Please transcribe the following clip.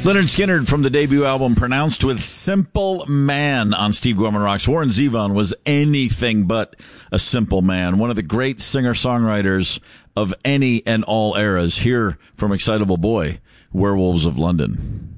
Leonard Skinner from the debut album Pronounced with Simple Man on Steve Gorman Rocks. Warren Zevon was anything but a simple man. One of the great singer-songwriters of any and all eras. Here from Excitable Boy, Werewolves of London.